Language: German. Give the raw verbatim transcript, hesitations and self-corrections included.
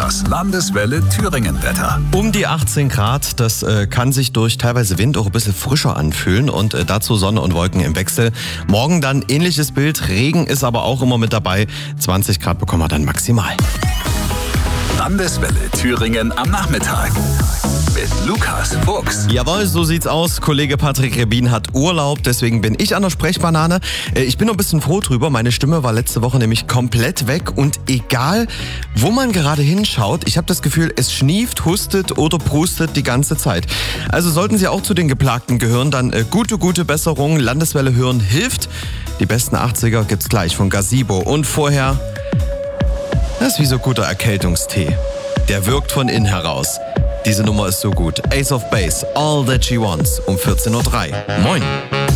Das Landeswelle Thüringen-Wetter. Um die achtzehn Grad, das äh, kann sich durch teilweise Wind auch ein bisschen frischer anfühlen und äh, dazu Sonne und Wolken im Wechsel. Morgen dann ähnliches Bild, Regen ist aber auch immer mit dabei. zwanzig Grad bekommen wir dann maximal. Landeswelle Thüringen am Nachmittag. Mit Lukas Fuchs. Jawohl, so sieht's aus. Kollege Patrick Rebin hat Urlaub, deswegen bin ich an der Sprechbanane. Ich bin noch ein bisschen froh drüber. Meine Stimme war letzte Woche nämlich komplett weg und egal, wo man gerade hinschaut, ich habe das Gefühl, es schnieft, hustet oder prustet die ganze Zeit. Also sollten Sie auch zu den Geplagten gehören, dann äh, gute, gute Besserung. Landeswelle hören hilft. Die besten achtziger gibt's gleich von Gazebo. Und vorher, das ist wie so guter Erkältungstee. Der wirkt von innen heraus. Diese Nummer ist so gut. Ace of Base, All That She Wants um vierzehn Uhr drei. Moin.